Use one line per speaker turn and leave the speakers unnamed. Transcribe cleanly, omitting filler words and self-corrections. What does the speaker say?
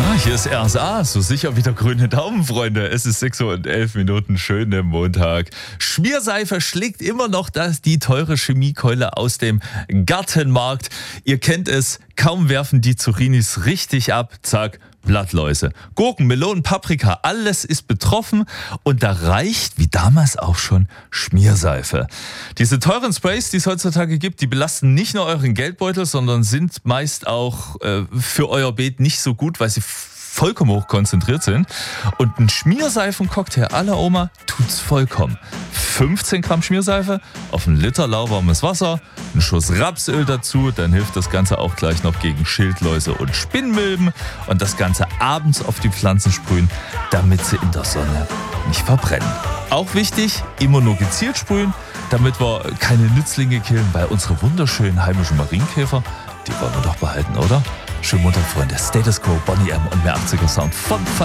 Hier ist RSA, so sicher wie der grüne Daumen, Freunde. Es ist 6:11 Uhr, schöner Montag. Schmierseife schlägt immer noch die teure Chemiekeule aus dem Gartenmarkt. Ihr kennt es, kaum werfen die Zucchinis richtig ab, zack, Blattläuse. Gurken, Melonen, Paprika, alles ist betroffen und da reicht, wie damals auch schon, Schmierseife. Diese teuren Sprays, die es heutzutage gibt, die belasten nicht nur euren Geldbeutel, sondern sind meist auch für euer Beet nicht so gut, weil sie vollkommen hoch konzentriert sind. Und ein Schmierseifencocktail à la Oma tut's vollkommen. 15 Gramm Schmierseife auf einen Liter lauwarmes Wasser, einen Schuss Rapsöl dazu, dann hilft das Ganze auch gleich noch gegen Schildläuse und Spinnmilben und das Ganze abends auf die Pflanzen sprühen, damit sie in der Sonne nicht verbrennen. Auch wichtig, immer nur gezielt sprühen, damit wir keine Nützlinge killen, weil unsere wunderschönen heimischen Marienkäfer, die wollen wir doch behalten, oder? Schönen Montag, Freunde. Status Quo, Bonnie M und mehr 80er Sound von